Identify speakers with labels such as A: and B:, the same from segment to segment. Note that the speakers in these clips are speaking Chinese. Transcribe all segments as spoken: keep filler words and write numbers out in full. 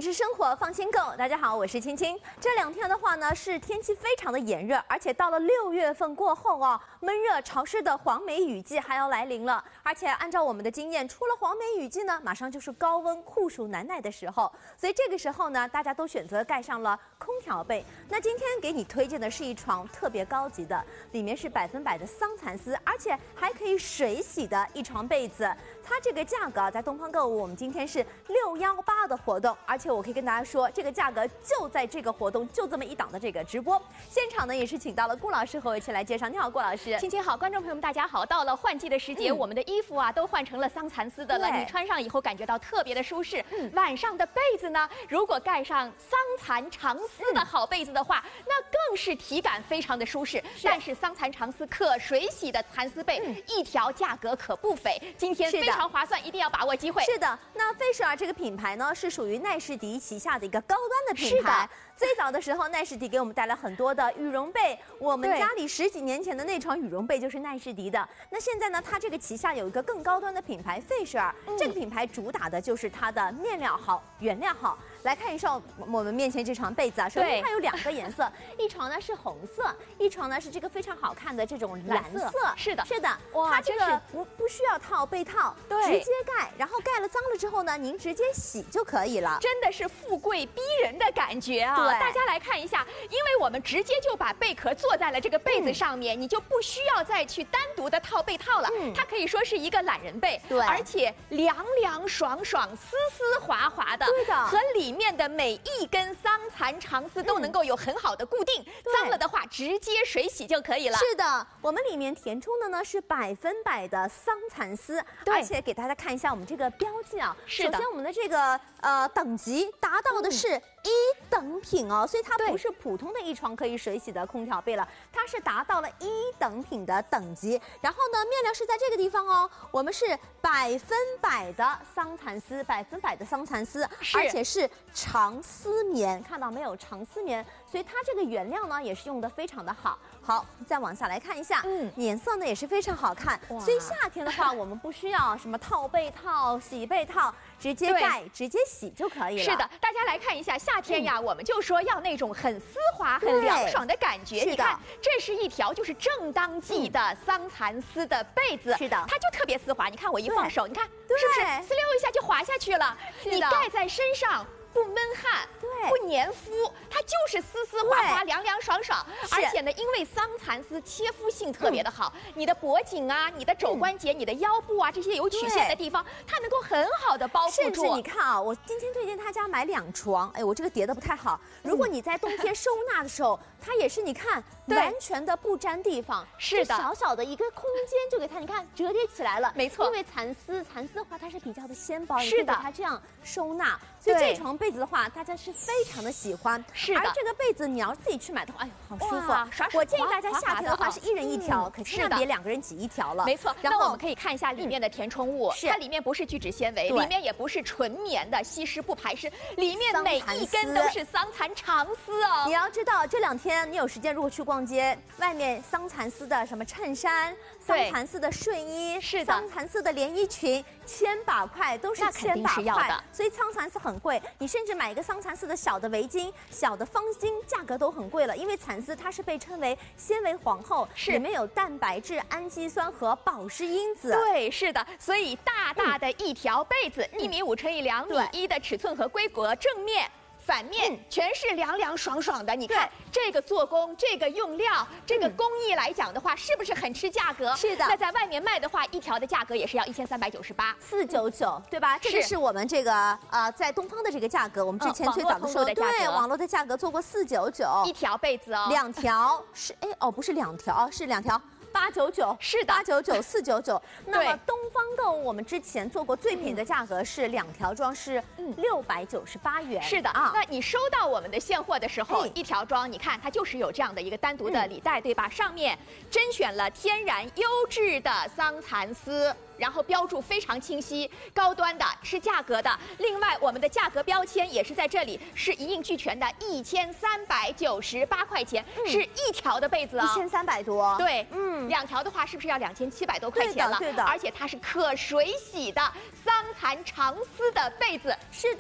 A: 质生活放心购，大家好，我是青青。这两天的话呢，是天气非常的炎热，而且到了六月份过后啊，闷热潮湿的黄梅雨季还要来临了。而且按照我们的经验，出了黄梅雨季呢，马上就是高温酷暑难耐的时候，所以这个时候呢，大家都选择盖上了空调被。那今天给你推荐的是一床特别高级的，里面是百分百的桑蚕丝，而且还可以水洗的一床被子。它这个价格在东方购物，我们今天是六幺八的活动，而且我可以跟大家说，这个价格就在这个活动，就这么一档的这个直播现场呢，也是请到了顾老师和我一起来介绍。你好，顾老师。
B: 青青好，观众朋友们大家好。到了换季的时节，嗯、我们的衣服啊都换成了桑蚕丝的了，你穿上以后感觉到特别的舒适。嗯、晚上的被子呢，如果盖上桑蚕长丝的好被子的话，嗯、那更是体感非常的舒适。是但是桑蚕长丝可水洗的蚕丝被，嗯、一条价格可不菲，今天非常划算，一定要把握机会。
A: 是的，那菲舍尔这个品牌呢，是属于奈士迪旗下的一个高端的品牌。最早的时候，奈士迪给我们带来很多的羽绒被，我们家里十几年前的那床羽绒被就是奈士迪的。那现在呢，它这个旗下有一个更高端的品牌费舍尔，嗯、这个品牌主打的就是它的面料好、原料好。来看一下我们面前这床被子啊，首先它有两个颜色，一床呢是红色，一床呢是这个非常好看的这种蓝色。
B: 是的，
A: 是的，它这个不不需要套被套，
B: 对，
A: 直接盖，然后盖了脏了之后呢，您直接洗就可以了。
B: 真的是富贵逼人的感觉啊！对，大家来看一下，因为我们直接就把贝壳做在了这个被子上面，嗯、你就不需要再去单独的套被套了。嗯、它可以说是一个懒人被，对，而且凉凉爽爽、丝丝滑滑的，
A: 对的，
B: 和里面的每一根桑蚕长丝都能够有很好的固定，嗯、脏了的话直接水洗就可以了。
A: 是的，我们里面填充的呢是百分百的桑蚕丝，而且给大家看一下我们这个标记啊。是的，首先我们的这个呃等级达到的是一等品哦，所以它不是普通的一床可以水洗的空调被了，它是达到了一等品的等级。然后呢，面料是在这个地方哦，我们是百分百的桑蚕丝，百分百的桑蚕丝，而且是长丝棉，看到没有？长丝棉，所以它这个原料呢也是用的非常的好。好，再往下来看一下，嗯，颜色呢也是非常好看。所以夏天的话，我们不需要什么套被套、洗被套，直接盖、直接洗就可以了。
B: 是的，大家来看一下，夏天呀，嗯、我们就说要那种很丝滑、很凉爽的感觉。你看，这是一条就是正当季的桑蚕丝的被子，
A: 是的，
B: 它就特别丝滑。你看我一放手，你看是不是呲溜一下就滑下去了？你盖在身上。不闷汗，对，不粘肤，它就是丝丝滑滑、凉凉爽爽。而且呢，因为桑蚕丝切肤性特别的好，嗯、你的脖颈啊、你的肘关节、嗯、你的腰部啊这些有曲线的地方，它能够很好的包覆住。
A: 甚至你看啊，我今天推荐他家买两床，哎，我这个叠的不太好。如果你在冬天收纳的时候，它也是你看完全的不沾地方，
B: 是的，
A: 小小的一个空间就给它，你看折叠起来了。
B: 没错，
A: 因为蚕丝，蚕丝的话它是比较的纤薄，
B: 是的，
A: 它这样收纳，所以这床被子的话，大家是非常的喜欢。
B: 是的，
A: 而这个被子你要自己去买的话，哎呦，好舒服。我建议大家夏天的话是一人一条，可千万别两个人挤一条了。
B: 没错。然后我们可以看一下里面的填充物，它里面不是聚酯纤维，里面也不是纯棉的，吸湿不排湿，里面每一根都是桑蚕长丝哦。
A: 你要知道，这两天你有时间如果去逛街，外面桑蚕丝的什么衬衫、桑蚕丝的睡衣、是的，桑蚕丝的连衣裙，千把块都是千把块，所以桑蚕丝很贵。你甚至买一个桑蚕丝的小的围巾、小的方巾，价格都很贵了。因为蚕丝它是被称为纤维皇后，里面有蛋白质、氨基酸和保湿因子。
B: 对，是的，所以大大的一条被子，一米五乘以两米一的尺寸和规格，正面。反面全是凉凉爽爽的，你看这个做工、这个用料、这个工艺来讲的话，是不是很吃价格？
A: 是的。
B: 那在外面卖的话，一条的价格也是要一千三百九十八，
A: 四九九，对吧？这个是我们这个呃在东方的这个价格，我们之前最早的时候对网络的价格做过四九九
B: 一条被子哦，
A: 两条是哎哦不是两条是两条。八九九
B: 是的，
A: 八九九四九九。那么东方购物我们之前做过最便宜的价格是两条装是六百九十八元。
B: 是的啊，那你收到我们的现货的时候，一条装你看它就是有这样的一个单独的里带，对吧？上面甄选了天然优质的桑蚕丝。然后标注非常清晰，高端的是价格的。另外，我们的价格标签也是在这里，是一应俱全的，一千三百九十八块钱，嗯、是一条的被子啊、哦，
A: 一千三百多。
B: 对，嗯，两条的话是不是要两千七百多块钱了？
A: 对的，对的。
B: 而且它是可水洗的桑蚕长丝的被子。
A: 是的。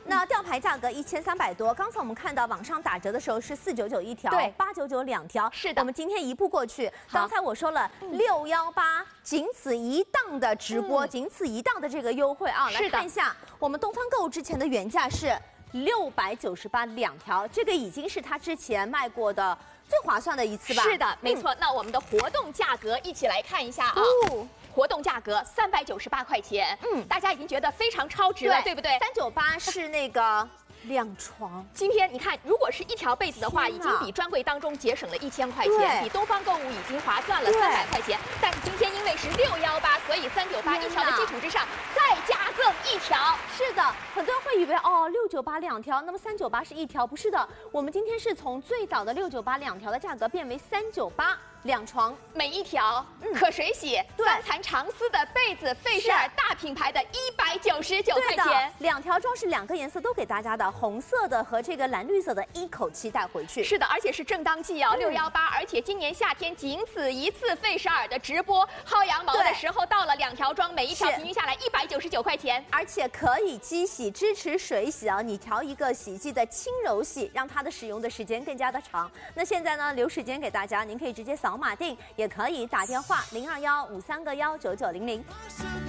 A: 那吊牌价格一千三百多，刚才我们看到网上打折的时候是四九九一条，
B: 对，
A: 八九九两条。
B: 是的，
A: 我们今天一步过去，刚才我说了六幺八，仅此一档的直播，嗯、仅此一档的这个优惠啊，来看一下我们东方购物之前的原价是六百九十八两条，这个已经是它之前卖过的最划算的一次吧？
B: 是的，没错。嗯、那我们的活动价格一起来看一下啊。哦，活动价格三百九十八块钱，嗯，大家已经觉得非常超值了， 对, 对不对？
A: 三九八是那个两床。
B: 今天你看，如果是一条被子的话，已经比专柜当中节省了一千块钱，比东方购物已经划算了三百块钱。但今天因为是六幺八，所以三九八一条的基础之上再加赠一条。
A: 是的，很多人会以为哦六九八两条，那么三九八是一条，不是的，我们今天是从最早的六九八两条的价格变为三九八。两床
B: 每一条，嗯、可水洗桑蚕长丝的被子，费舍尔大品牌的一百九十九块钱。
A: 两条装是两个颜色都给大家的，红色的和这个蓝绿色的，一口气带回去。
B: 是的，而且是正当季哦，六幺八，而且今年夏天仅此一次费舍尔的直播薅羊毛的时候到了两条装，每一条平均下来一百九十九块钱，
A: 而且可以机洗，支持水洗啊，你调一个洗衣机的轻柔洗，让它的使用的时间更加的长。那现在呢，留时间给大家，您可以直接扫码订，也可以打电话零二幺五三个幺九九零零。